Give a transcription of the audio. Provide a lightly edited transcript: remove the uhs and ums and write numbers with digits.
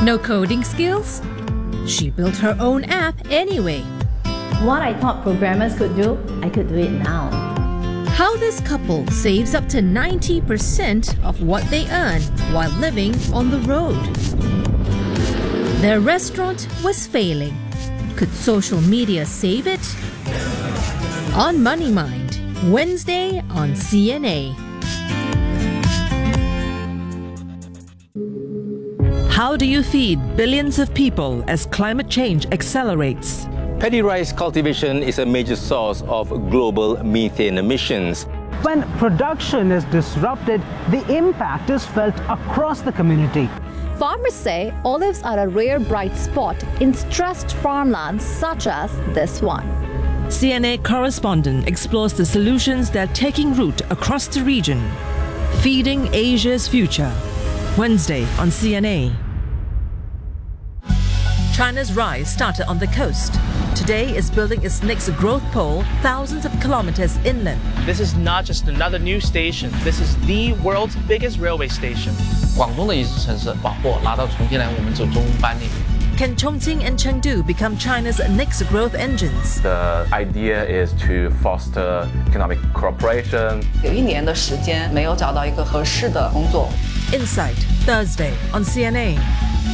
No coding skills? She built her own app anyway. What I thought programmers could do, I could do it now. How this couple saves up to 90% of what they earn while living on the road. Their restaurant was failing. Could social media save it? On Money Mind, Wednesday on CNA. How do you feed billions of people as climate change accelerates? Paddy rice cultivation is a major source of global methane emissions. When production is disrupted, the impact is felt across the community. Farmers say olives are a rare bright spot in stressed farmlands such as this one. CNA correspondent explores the solutions that are taking root across the region. Feeding Asia's future. Wednesday on CNA. China's rise started on the coast. Today is building its next growth pole thousands of kilometers inland. This is not just another new station. This is the world's biggest railway station. 广东的一支城市把货拉到重庆来，我们走中班列。 Can Chongqing and Chengdu become China's next growth engines? The idea is to foster economic cooperation. 有1年的时间没有找到一个合适的工作。 Insight, Thursday on CNA.